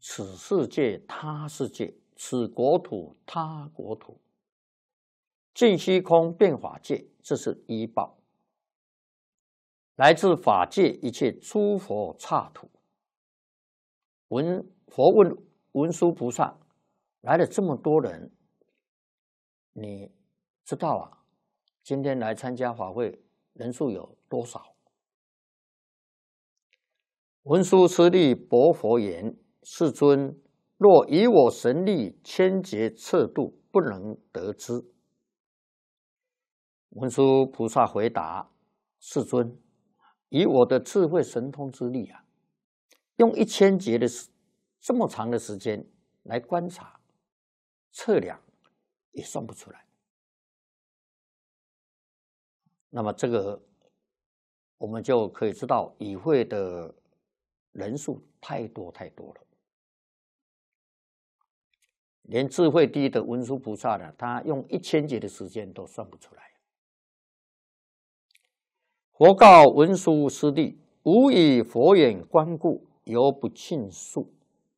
此世界他世界，此国土他国土，尽虚空变法界，这是依报。来自法界一切诸佛刹土。佛问文殊菩萨，来了这么多人，你知道啊？今天来参加法会人数有多少？文殊师利薄佛言：世尊，若以我神力千劫测度，不能得知。文殊菩萨回答：世尊，以我的智慧神通之力啊，用1000劫的这么长的时间来观察测量，也算不出来。那么这个我们就可以知道，与会的人数太多了。连智慧低的文殊菩萨呢，他用1000劫的时间都算不出来。佛告文殊师利：吾以佛眼观故，犹不尽数。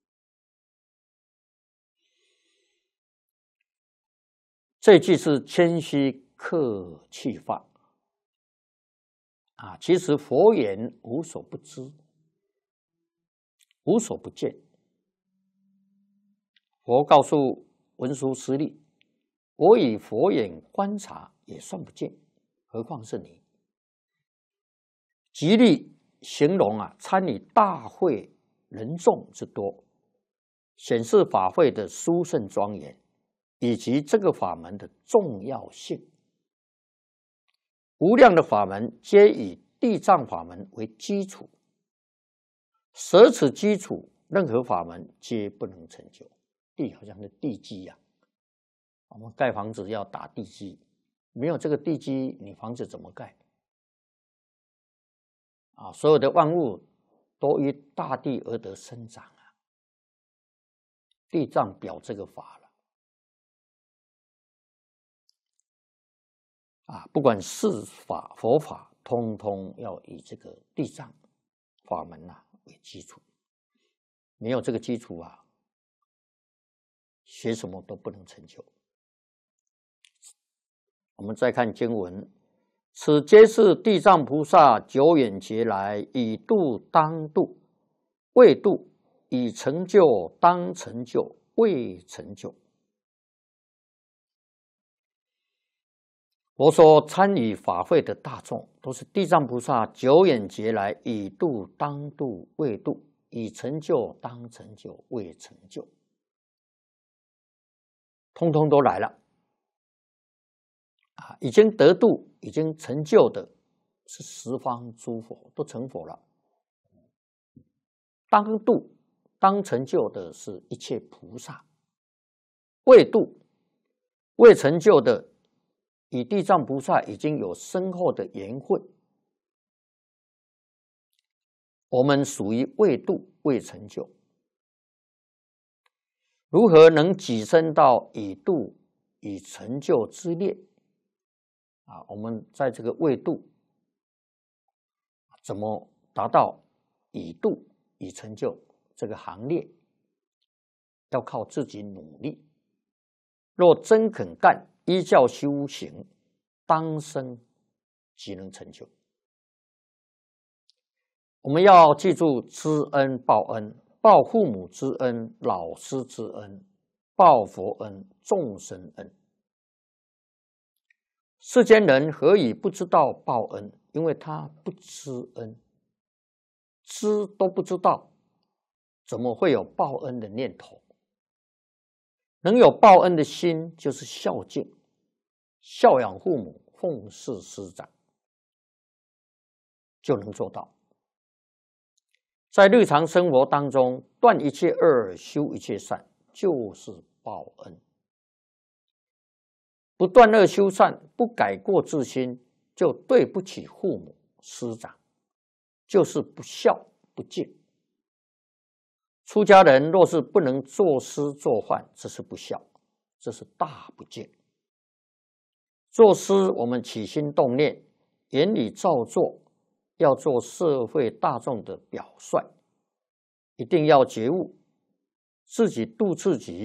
这句是谦虚客气话啊，其实佛眼无所不知，无所不见。佛告诉文殊师利：我以佛眼观察也算不见，何况是你？极力形容啊，参与大会人众之多，显示法会的殊胜庄严，以及这个法门的重要性。无量的法门皆以地藏法门为基础，舍此基础，任何法门皆不能成就。地好像是地基呀，我们盖房子要打地基，没有这个地基，你房子怎么盖？啊，所有的万物都依大地而得生长啊。地藏表这个法了啊，不管是法佛法，通通要以这个地藏法门为基础，没有这个基础啊，学什么都不能成就。我们再看经文，此皆是地藏菩萨久远劫来已度当度，未度；已成就当成就，未成就。我说参与法会的大众，都是地藏菩萨久远劫来已度当度，未度；已成就当成就，未成就。通通都来了啊！已经得度、已经成就的是十方诸佛，都成佛了。当度、当成就的是一切菩萨。未度、未成就的，与地藏菩萨已经有深厚的缘分。我们属于未度、未成就。如何能跻身到已度、已成就之列啊？我们在这个未度，怎么达到已度、已成就这个行列？要靠自己努力。若真肯干，依教修行，当生即能成就。我们要记住知恩报恩。报父母之恩，老师之恩，报佛恩，众生恩。世间人何以不知道报恩？因为他不知恩，知都不知道，怎么会有报恩的念头？能有报恩的心，就是孝敬，孝养父母，奉事师长，就能做到。在日常生活当中，断一切恶，修一切善，就是报恩。不断恶修善，不改过自新，就对不起父母师长，就是不孝不敬。出家人若是不能作师作范，这是不孝，这是大不敬。作师，我们起心动念，言语造作，要做社会大众的表率，一定要觉悟， 自己度自己。